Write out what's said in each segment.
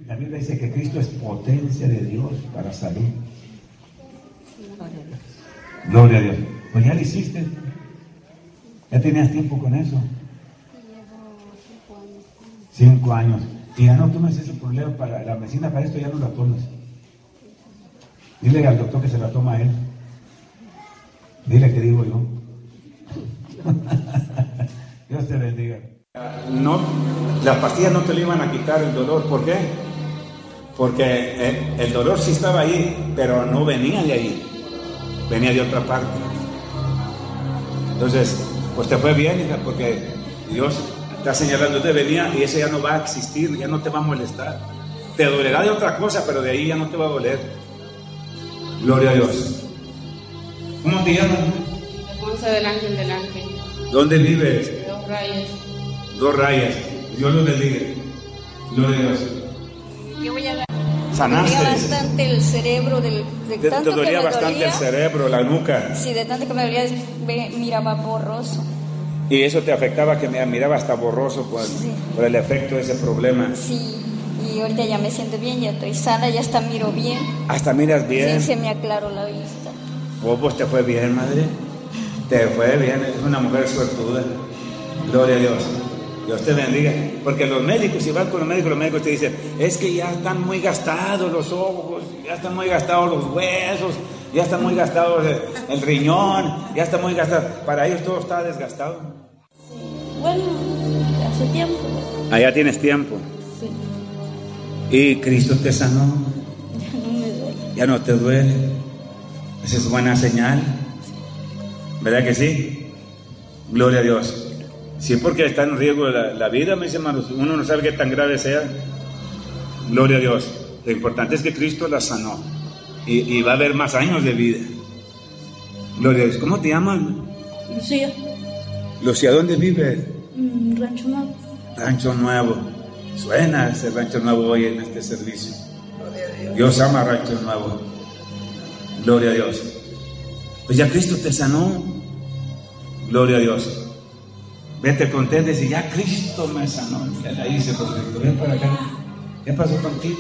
la Biblia dice que Cristo es potencia de Dios para salud. Gloria a Dios. Pues ya lo hiciste. Ya tenías tiempo con eso. 5 años. Y ya no tomes ese problema para la medicina, para esto ya no la tomes. Dile al doctor que se la toma a él. Dile que digo yo. Dios te bendiga. No, las pastillas no te le iban a quitar el dolor. ¿Por qué? Porque el dolor sí estaba ahí, pero no venía de ahí. Venía de otra parte. Entonces, pues te fue bien, hija, porque Dios está señalando de venía y ese ya no va a existir, ya no te va a molestar. Te dolerá de otra cosa, pero de ahí ya no te va a doler. Gloria a Dios. ¿Cómo te llamas? Alfonso del Ángel del Ángel. ¿Dónde vives? 2 Rayas. 2 Rayas. Dios los bendiga. Gloria a Dios. Yo voy a dar. ¿Sanaste? Me dolía bastante el cerebro, Te dolía bastante el cerebro, la nuca. Sí, de tanto que me dolía, miraba borroso. Y eso te afectaba, que miraba hasta borroso por el efecto de ese problema. Sí, y ahorita ya me siento bien, ya estoy sana, ya hasta miro bien. ¿Hasta miras bien? Sí, se me aclaró la vista. Oh, pues te fue bien, madre. Te fue bien, es una mujer suertuda. Gloria a Dios. Dios te bendiga. Porque los médicos, si vas con los médicos te dicen, es que ya están muy gastados los ojos, ya están muy gastados los huesos, ya está muy gastado el riñón, ya está muy gastado. Para ellos todo está desgastado. Sí. Bueno, hace tiempo. Allá tienes tiempo. Sí. Y Cristo te sanó. Ya no me duele. Ya no te duele. Esa es buena señal. ¿Verdad que sí? Gloria a Dios. Sí, porque está en riesgo la vida, mis hermanos. Uno no sabe qué tan grave sea. Gloria a Dios. Lo importante es que Cristo la sanó. Y va a haber más años de vida. Gloria a Dios. ¿Cómo te llaman? Lucía. Lucía, ¿dónde vives? Rancho Nuevo. Rancho Nuevo. Suena ese Rancho Nuevo hoy en este servicio. Dios ama Rancho Nuevo. Gloria a Dios. Pues ya Cristo te sanó. Gloria a Dios. Vete contento y dice, ya Cristo me sanó. Ya la hice por Cristo. Ven para acá. ¿Qué pasó contigo?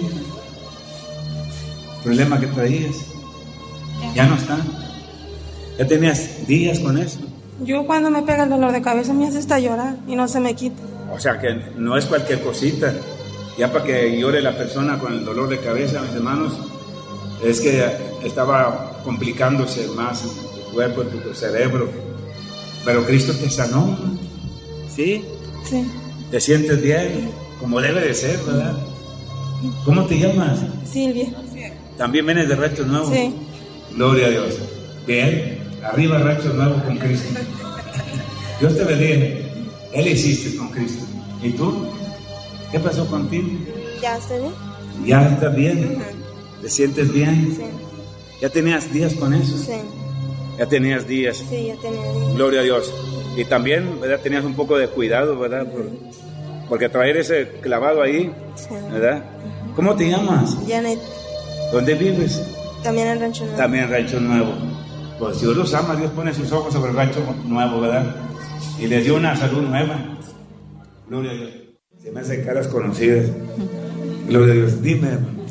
¿Problema que traías? Ya no está. Ya tenías días con eso. Yo cuando me pega el dolor de cabeza me hace hasta llorar y no se me quita. O sea que no es cualquier cosita. Ya para que llore la persona con el dolor de cabeza, mis hermanos, es que estaba complicándose más en tu cuerpo, en tu cerebro. Pero Cristo te sanó. ¿Sí? Sí. ¿Te sientes bien? Como debe de ser, ¿verdad? ¿Cómo te llamas? Silvia. ¿También vienes de Rancho Nuevo? Sí. Gloria a Dios. Bien. Arriba Rancho Nuevo con Cristo. Dios te bendiga. Él hiciste con Cristo. ¿Y tú? ¿Qué pasó contigo? ¿Ya estoy bien? ¿Ya estás bien? ¿Te sientes bien? Sí. ¿Ya tenías días con eso? Sí. Ya tenías días. Sí, ya tenía días. Gloria a Dios. Y también, ¿verdad? Tenías un poco de cuidado, ¿verdad? Porque traer ese clavado ahí, Sí. ¿verdad? ¿Cómo te llamas? Janet. ¿Dónde vives? También en Rancho Nuevo. También en Rancho Nuevo. Pues Dios los ama, Dios pone sus ojos sobre el Rancho Nuevo, ¿verdad? Y les dio una salud nueva. Gloria a Dios. Se me hacen caras conocidas. Gloria a Dios. Dime.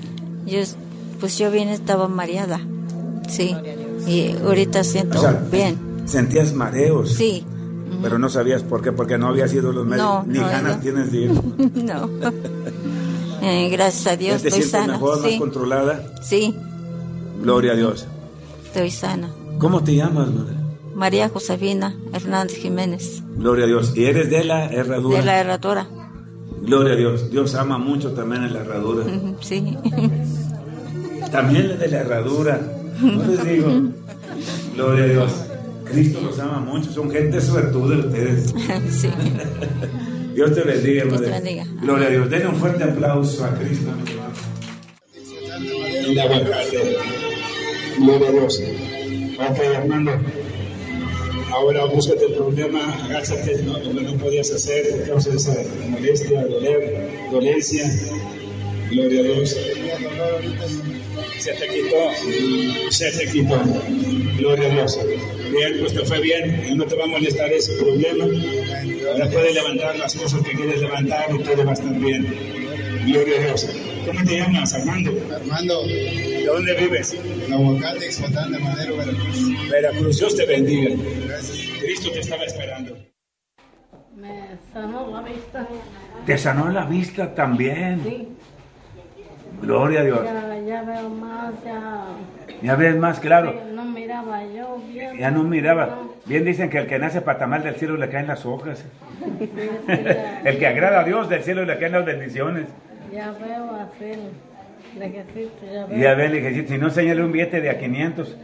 Yo bien estaba mareada. Sí. Y ahorita siento bien. ¿Sentías mareos? Sí. Pero no sabías por qué, porque no habías ido a los médicos. Ni ganas tienes de ir. No. Gracias a Dios ¿Te estoy sientes sana. mejor, Sí. más controlada? Sí. Gloria a Dios. Estoy sana. ¿Cómo te llamas, madre? María Josefina Hernández Jiménez. Gloria a Dios. ¿Y eres de la herradura? De la herradura. Gloria a Dios. Dios ama mucho también en la herradura. Sí. También de la herradura. No les digo. Gloria a Dios. Cristo los ama mucho. Son gente suertuda ustedes. Sí. Dios te bendiga, Dios madre. te bendiga. Gloria a Dios. Denle un fuerte aplauso a Cristo, mi hermano. Gloria a Dios. Ok, Armando. Ahora búscate el problema, agáchate, ¿no? Lo que no podías hacer, causa de esa molestia, dolencia. Gloria a Dios. Se te quitó. Gloria a Dios. Bien, pues te fue bien, y no te va a molestar ese problema. Ahora puedes levantar las cosas que quieres levantar y todo va a estar bien. Gloria a Dios. ¿Cómo te llamas, Armando? Armando, ¿De dónde vives? en Aguacate, Exotán de Madero, Veracruz. Veracruz. Dios te bendiga. Gracias. Cristo te estaba esperando. Me sanó la vista. Te sanó la vista también. Sí. Gloria a Dios. Ya veo más, Ya ves más claro. no miraba yo bien. Ya no miraba. Bien dicen que el que nace para tamal del cielo le caen las hojas. El que agrada a Dios del cielo le caen las bendiciones. Ya veo así el lejecito, ya veo. Y ya ve, le dije, si no, enséñale un billete de a 500.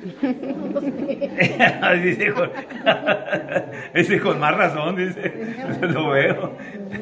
Dice, con más razón, dice. Lo veo.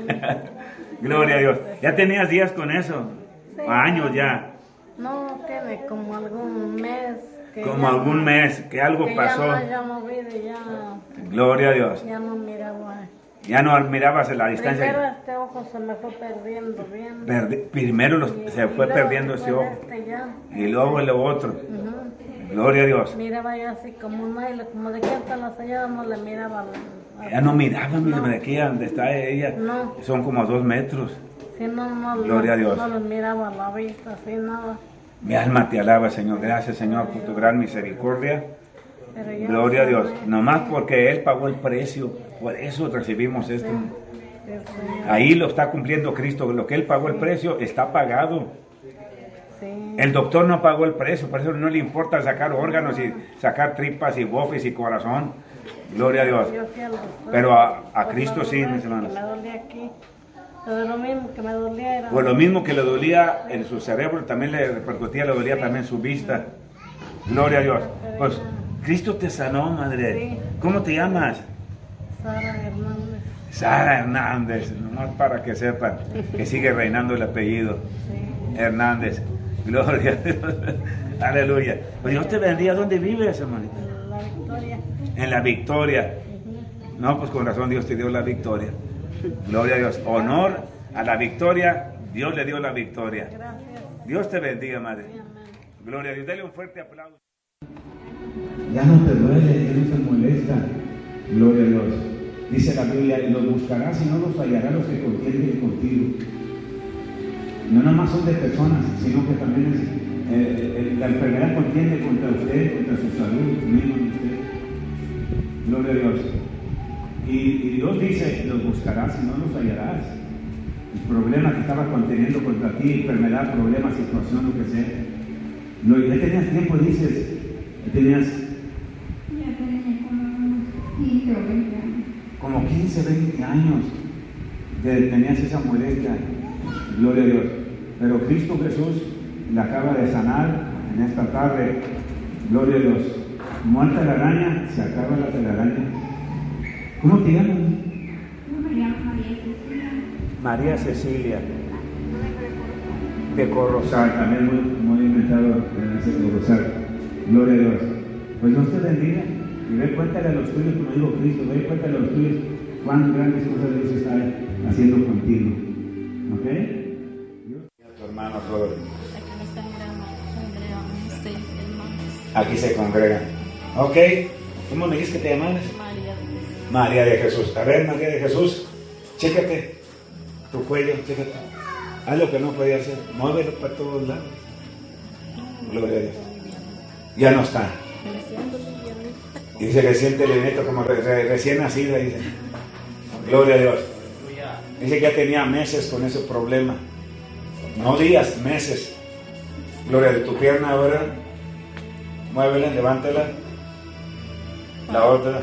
Gloria a Dios. ¿Ya tenías días con eso? Sí. Años ya. No, tiene como algún mes. Como algún mes, que algo pasó. Ya no vi, Gloria a Dios. ya no miraba. Ya no mirabas la distancia. Primero este ojo se me fue perdiendo bien. Primero se fue luego perdiendo ese después ojo. ya. Y luego el otro. Ujú. Gloria a Dios. Miraba yo así como como de que hasta la señora no le miraba. Ya no miraba, No. de aquí a donde está ella. No. Son como 2 metros. Sí, no, Gloria a Dios. No le miraba la vista, así nada. Mi alma te alaba, Señor. Gracias, Señor, por tu gran misericordia. Pero ya Gloria a Dios. no. Nomás porque Él pagó el precio. Por eso recibimos esto. Sí, Señor. Ahí lo está cumpliendo Cristo. Lo que Él pagó el precio está pagado. Sí. El doctor no pagó el precio. Por eso no le importa sacar órganos y sacar tripas y bofes y corazón. Gloria a Dios. Yo fui al doctor. Pero a Por Cristo la sí, verdad mis hermanos. que me dolía aquí. Pero lo mismo que me dolía era... Pues lo mismo que le dolía en su cerebro, también le repercutía, le dolía también su vista. Gloria a Dios. Pues Cristo te sanó, madre. Sí. ¿Cómo te llamas? Sara Hernández. Sara Hernández, nomás para que sepan que sigue reinando el apellido. Sí. Hernández. Gloria a Dios. Aleluya. Pues Dios te bendiga. ¿Dónde vives, hermanita? La Victoria. En la Victoria. No, pues con razón Dios te dio la victoria. Gloria a Dios. Honor a la victoria. Dios le dio la victoria. Gracias. Dios te bendiga, madre. Amén. Gloria a Dios. Dale un fuerte aplauso. Ya no te duele, ya no te molesta. Gloria a Dios. Dice la Biblia, y los buscarás y no los hallarás los que contienden contigo. No nomás son de personas, sino que también la enfermedad contiende contra usted, contra su salud, mismo en usted. Gloria a Dios. Y Dios dice, los buscarás y no los hallarás. El problema que estaba conteniendo contra ti, enfermedad, problema, situación, lo que sea. Ya tenías tiempo, dices, ya tenías como 15, 20 años tenías esa molestia. Gloria a Dios. Pero Cristo Jesús la acaba de sanar en esta tarde. Gloria a Dios. Muerta la araña, se acaba la telaraña. ¿Cómo te llamas? María Cecilia. De Corozal, también muy inventado de Corozal. Gloria a Dios. Pues Dios te bendiga. Y ve, cuéntale a los tuyos, como digo Cristo, ve, cuéntale a los tuyos cuán grandes cosas Dios está haciendo contigo. ¿Ok? Dios. A tu hermano Rodri. Aquí se congregan. Ok. ¿Cómo me dices que te llamas? María de Jesús. A ver, María de Jesús, chécate tu cuello, chécate. Haz lo que no podía hacer. Muévelo para todos lados. Gloria a Dios. Ya no está. Dice que siente el neto como recién nacida, dice. Gloria a Dios. Dice que ya tenía meses con ese problema. No días, meses. Gloria a Dios. Tu pierna ahora, muévela, levántala. La otra.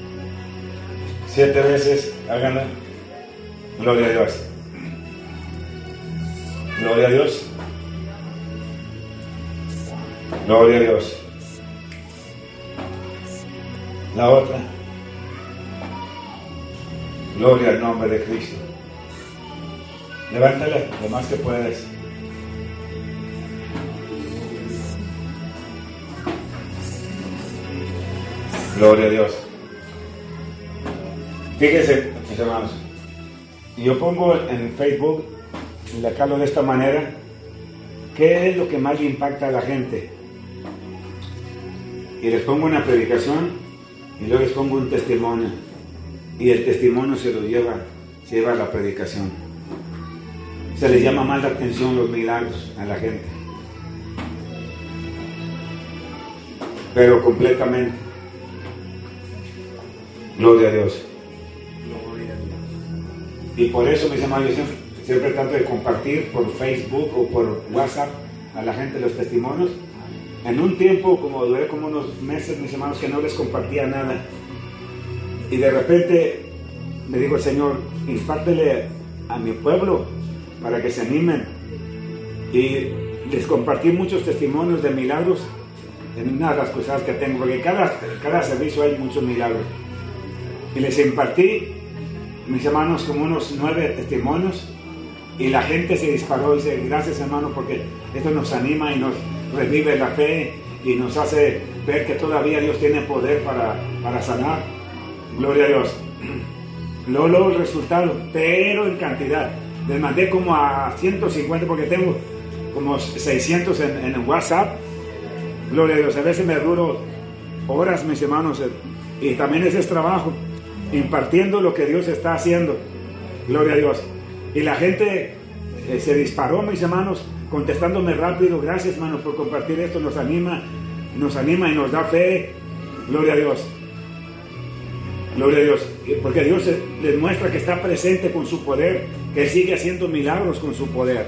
7 veces, háganla. Gloria a Dios. Gloria a Dios. Gloria a Dios. La otra. Gloria al nombre de Cristo. Levántala lo más que puedes. Gloria a Dios. Fíjense, mis hermanos, yo pongo en Facebook, y acá lo de esta manera, ¿qué es lo que más le impacta a la gente? Y les pongo una predicación y luego les pongo un testimonio. Y el testimonio se lleva a la predicación. se le llama más la atención los milagros a la gente. Pero completamente. Gloria a Dios. Y por eso, mis hermanos, yo siempre trato de compartir por Facebook o por WhatsApp a la gente los testimonios. En un tiempo, duré como unos meses, mis hermanos, que no les compartía nada. Y de repente me dijo el Señor, impártele a mi pueblo para que se animen. Y les compartí muchos testimonios de milagros en una de las cosas que tengo, porque cada servicio hay muchos milagros. Y les impartí, mis hermanos, como unos 9 testimonios, y la gente se disparó y dice, gracias hermano, porque esto nos anima y nos revive la fe y nos hace ver que todavía Dios tiene poder para sanar. Gloria a Dios. Luego el resultado, pero en cantidad. Les mandé como a 150 porque tengo como 600 en WhatsApp. Gloria a Dios. A veces me duro horas, mis hermanos, y también ese es trabajo, impartiendo lo que Dios está haciendo. Gloria a Dios. Y la gente se disparó, mis hermanos, contestándome rápido. Gracias, hermanos, por compartir esto. Nos anima y nos da fe. Gloria a Dios. Gloria a Dios. Porque Dios les muestra que está presente con su poder, que sigue haciendo milagros con su poder.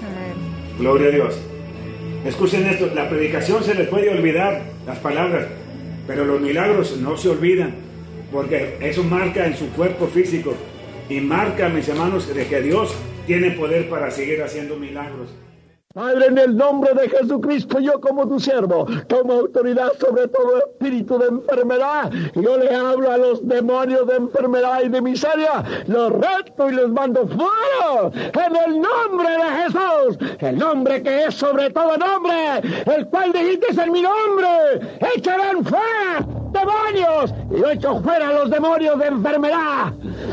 Amén. Gloria a Dios. Escuchen esto, la predicación se les puede olvidar las palabras, pero los milagros no se olvidan, porque eso marca en su cuerpo físico y marca, mis hermanos, de que Dios tiene poder para seguir haciendo milagros. Padre, en el nombre de Jesucristo, yo como tu siervo, tomo autoridad sobre todo espíritu de enfermedad. Yo le hablo a los demonios de enfermedad y de miseria, los reto y los mando fuera, en el nombre de Jesús, el nombre que es sobre todo nombre, el cual dijiste en mi nombre, echarán fuera demonios, y yo echo fuera los demonios de enfermedad.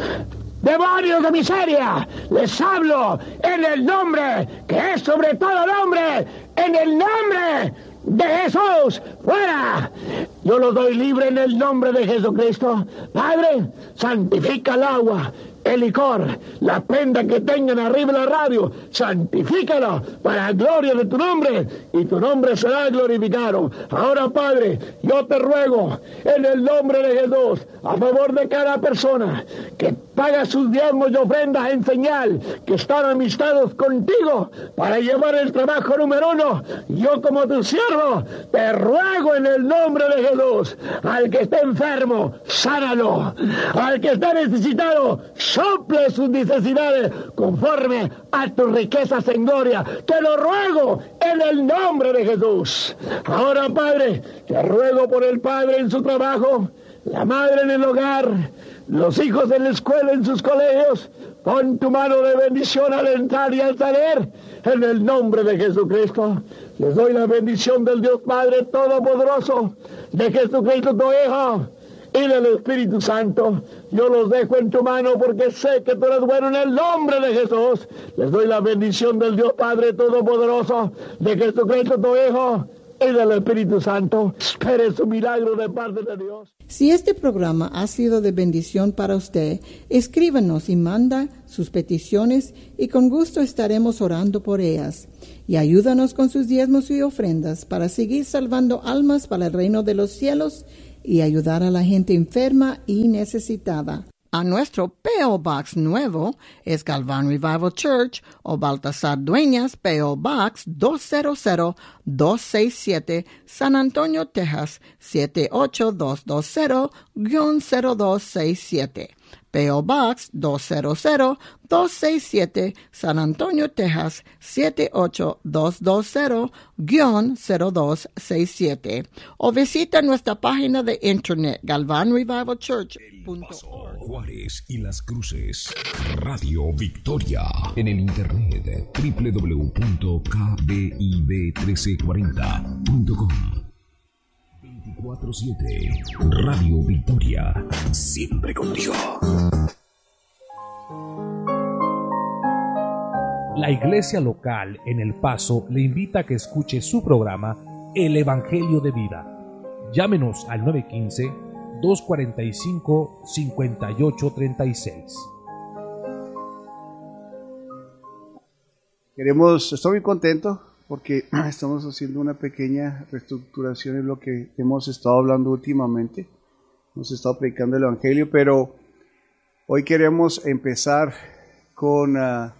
Demonios de miseria, les hablo en el nombre que es sobre todo nombre, en el nombre de Jesús, fuera. Yo los doy libre en el nombre de Jesucristo. Padre, santifica el agua, el licor, la prenda que tengan arriba de la radio, santifícalo para la gloria de tu nombre, y tu nombre será glorificado. Ahora, Padre, yo te ruego en el nombre de Jesús, a favor de cada persona que paga sus diezmos y ofrendas en señal que están amistados contigo para llevar el trabajo número 1, yo como tu siervo te ruego en el nombre de Jesús, al que esté enfermo, sánalo, al que esté necesitado, sople sus necesidades conforme a tus riquezas en gloria. Te lo ruego en el nombre de Jesús. Ahora, Padre, te ruego por el padre en su trabajo, la madre en el hogar, los hijos en la escuela, en sus colegios. Pon tu mano de bendición al entrar y al salir, en el nombre de Jesucristo. Les doy la bendición del Dios Padre Todopoderoso, de Jesucristo tu Hijo, y del Espíritu Santo. Yo los dejo en tu mano porque sé que tú eres bueno, en el nombre de Jesús. Les doy la bendición del Dios Padre Todopoderoso, de Jesucristo tu Hijo, y del Espíritu Santo. Espere su milagro de parte de Dios. Si este programa ha sido de bendición para usted, escríbanos y manda sus peticiones y con gusto estaremos orando por ellas. Y ayúdanos con sus diezmos y ofrendas para seguir salvando almas para el reino de los cielos y ayudar a la gente enferma y necesitada. A nuestro P.O. Box nuevo es Galván Revival Church o Baltasar Dueñas, P.O. Box 200-267, San Antonio, Texas 78220-0267. P.O. Box 200-267, San Antonio, Texas 78220-0267. O visita nuestra página de internet galvanrevivalchurch.org. Juárez y Las Cruces. Radio Victoria. En el internet www.kbib1340.com. 24/7. Radio Victoria. Siempre contigo. La iglesia local en El Paso le invita a que escuche su programa El Evangelio de Vida. Llámenos al 915-245-5836. Estoy muy contento porque estamos haciendo una pequeña reestructuración en lo que hemos estado hablando últimamente. Hemos estado predicando el Evangelio, pero hoy queremos empezar con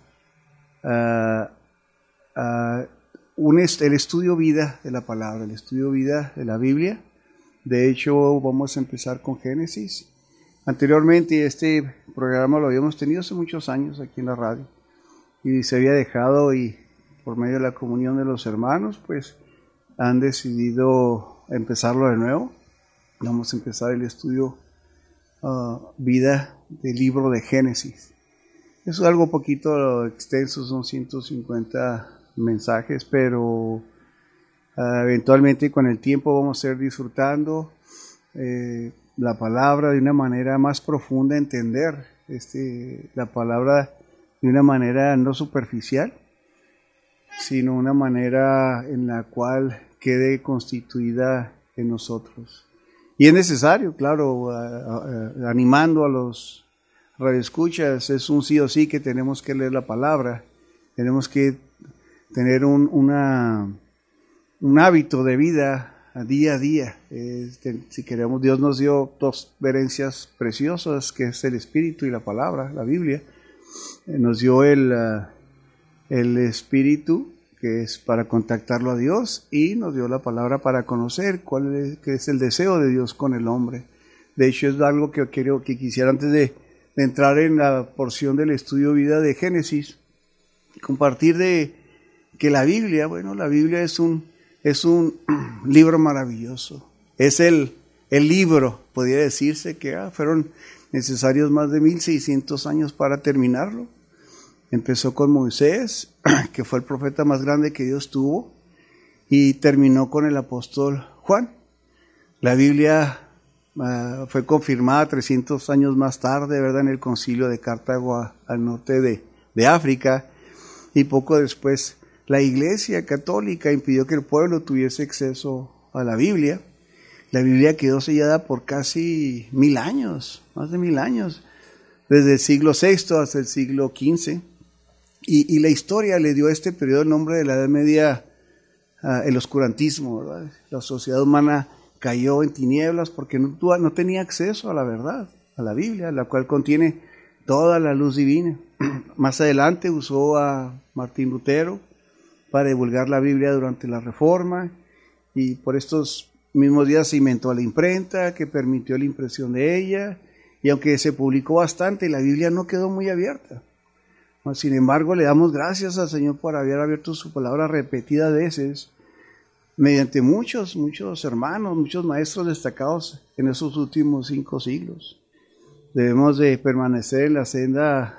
el estudio vida de la palabra, el estudio vida de la Biblia. De hecho, vamos a empezar con Génesis. Anteriormente este programa lo habíamos tenido hace muchos años aquí en la radio y se había dejado, y por medio de la comunión de los hermanos pues han decidido empezarlo de nuevo. Vamos a empezar el estudio vida del libro de Génesis. Es algo poquito extenso, son 150 mensajes, pero eventualmente con el tiempo vamos a ir disfrutando la palabra de una manera más profunda, entender la palabra de una manera no superficial, sino una manera en la cual quede constituida en nosotros. Y es necesario, claro, animando a los radioescuchas, es un sí o sí que tenemos que leer la palabra, tenemos que tener un hábito de vida día a día. Si queremos, Dios nos dio dos herencias preciosas, que es el Espíritu y la palabra, la Biblia. Nos dio el Espíritu, que es para contactarlo a Dios, y nos dio la palabra para conocer qué es el deseo de Dios con el hombre. De hecho, es algo que quisiera antes de entrar en la porción del estudio vida de Génesis, compartir de que la Biblia es un libro maravilloso. Es el libro, podría decirse que fueron necesarios más de 1600 años para terminarlo. Empezó con Moisés, que fue el profeta más grande que Dios tuvo, y terminó con el apóstol Juan. La Biblia fue confirmada 300 años más tarde, ¿verdad?, en el concilio de Cartago al norte de África, y poco después la Iglesia Católica impidió que el pueblo tuviese acceso a la Biblia. La Biblia quedó sellada por casi 1000 años, más de 1000 años, desde el siglo VI hasta el siglo XV. Y la historia le dio a este periodo el nombre de la Edad Media, el oscurantismo, ¿verdad? La sociedad humana cayó en tinieblas porque no tenía acceso a la verdad, a la Biblia, la cual contiene toda la luz divina. Más adelante usó a Martín Lutero para divulgar la Biblia durante la Reforma, y por estos mismos días se inventó la imprenta que permitió la impresión de ella, y aunque se publicó bastante, la Biblia no quedó muy abierta. Sin embargo, le damos gracias al Señor por haber abierto su palabra repetidas veces mediante muchos hermanos, muchos maestros destacados en esos últimos 5 siglos. Debemos de permanecer en la senda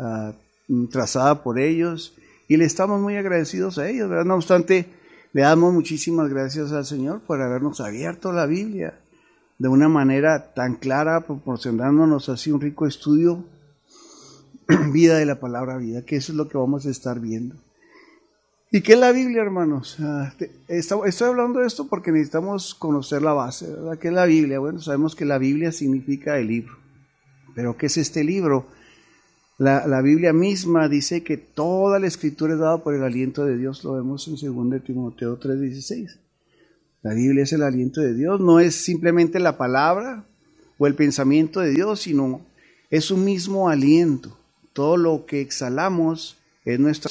trazada por ellos, y le estamos muy agradecidos a ellos, ¿verdad? No obstante, le damos muchísimas gracias al Señor por habernos abierto la Biblia de una manera tan clara, proporcionándonos así un rico estudio, vida de la palabra vida, que eso es lo que vamos a estar viendo. ¿Y qué es la Biblia, hermanos? Estoy hablando de esto porque necesitamos conocer la base, ¿verdad? ¿Qué es la Biblia? Bueno, sabemos que la Biblia significa el libro. ¿Pero qué es este libro? La Biblia misma dice que toda la escritura es dada por el aliento de Dios. Lo vemos en 2 Timoteo 3:16. La Biblia es el aliento de Dios, no es simplemente la palabra o el pensamiento de Dios, sino es su mismo aliento. Todo lo que exhalamos es nuestro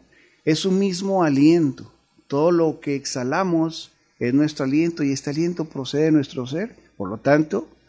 aliento. Todo lo que exhalamos es nuestro aliento, y este aliento procede de nuestro ser. Por lo tanto,